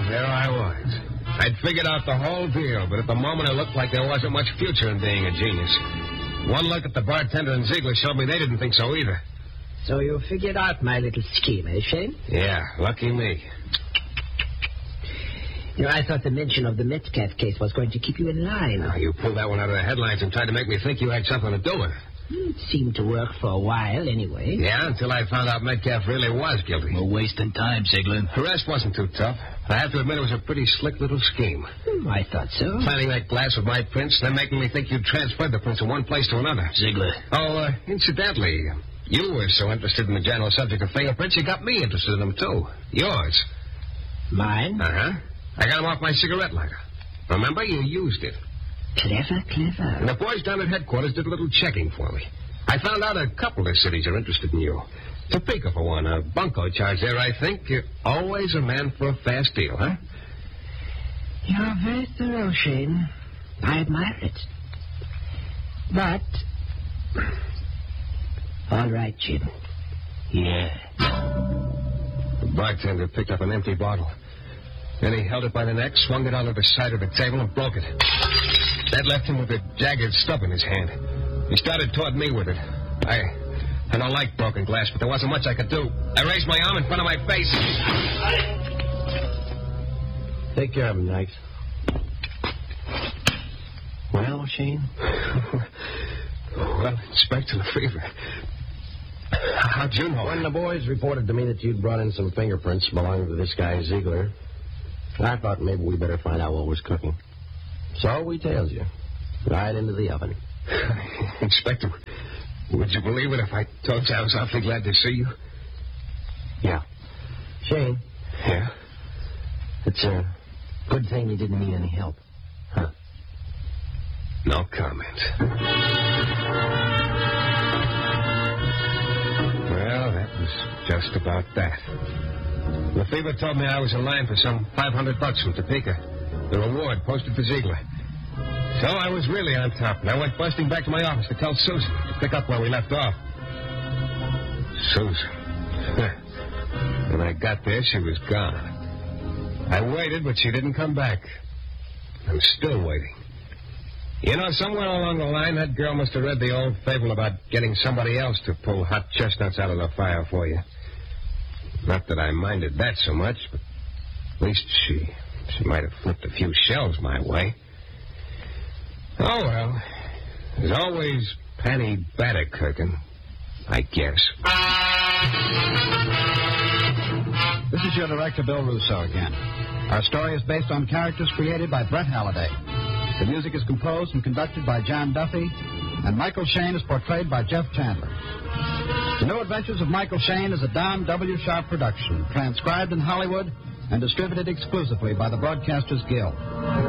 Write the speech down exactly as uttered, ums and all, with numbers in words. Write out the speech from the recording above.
there I was. I'd figured out the whole deal, but at the moment it looked like there wasn't much future in being a genius. One look at the bartender and Ziegler showed me they didn't think so either. So you figured out my little scheme, eh, Shane? Yeah, lucky me. You know, I thought the mention of the Metcalf case was going to keep you in line. Oh, you pulled that one out of the headlines and tried to make me think you had something to do with it. It seemed to work for a while, anyway. Yeah, until I found out Metcalf really was guilty. We're wasting time, Ziegler. The rest wasn't too tough. I have to admit it was a pretty slick little scheme. Hmm, I thought so. Planting that glass with my prints, then making me think you'd transferred the prints from one place to another. Ziegler. Oh, uh, incidentally, you were so interested in the general subject of fingerprints, you got me interested in them, too. Yours. Mine? Uh-huh. I got them off my cigarette lighter. Remember, you used it. Clever, clever. And the boys down at headquarters did a little checking for me. I found out a couple of cities are interested in you. Topeka, for one. A bunco charge there, I think. You're always a man for a fast deal, huh? You're very thorough, Shane. I admire it. But... all right, Jim. Yeah. The bartender picked up an empty bottle. Then he held it by the neck, swung it onto the side of the table, and broke it. That left him with a jagged stub in his hand. He started toward me with it. I I don't like broken glass, but there wasn't much I could do. I raised my arm in front of my face. Take care of him, Nikes. Well, Shane? Well, Inspector Lefevre, how'd you know? When the boys reported to me that you'd brought in some fingerprints belonging to this guy, Ziegler, I thought maybe we better find out what was cooking. So we tailed you right into the oven. Inspector, would you believe it if I told you I was awfully glad to see you? Yeah. Shane? Yeah? It's a good thing you didn't need any help. Huh? No comment. Well, that was just about that. Lefevre told me I was in line for some five hundred bucks from Topeka. The reward posted for Ziegler. So I was really on top, and I went busting back to my office to tell Susan to pick up where we left off. Susan. When I got there, she was gone. I waited, but she didn't come back. I'm still waiting. You know, somewhere along the line, that girl must have read the old fable about getting somebody else to pull hot chestnuts out of the fire for you. Not that I minded that so much, but at least she, she might have flipped a few shells my way. Oh, well, there's always Penny Batterkirkin, I guess. This is your director, Bill Russo, again. Our story is based on characters created by Brett Halliday. The music is composed and conducted by John Duffy, and Michael Shane is portrayed by Jeff Chandler. The New Adventures of Michael Shane is a Don W. Sharp production, transcribed in Hollywood and distributed exclusively by the Broadcasters Guild.